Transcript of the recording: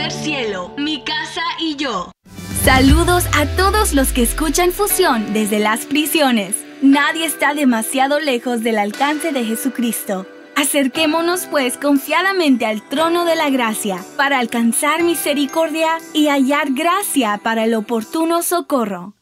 Tercer Cielo, mi casa y yo. Saludos a todos los que escuchan Fusión desde las prisiones. Nadie está demasiado lejos del alcance de Jesucristo. Acerquémonos pues confiadamente al trono de la gracia para alcanzar misericordia y hallar gracia para el oportuno socorro.